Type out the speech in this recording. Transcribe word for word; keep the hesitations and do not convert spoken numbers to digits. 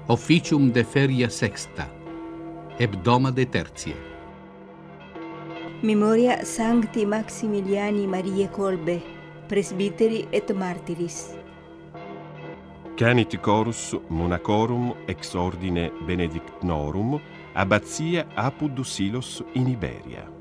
Officium de feria sexta, hebdoma de tertie. Memoria Sancti Maximiliani Mariae Kolbe, presbiteri et martyris. Canit chorus monacorum ex ordine benedictinorum, abbazia Apud Silos in Iberia.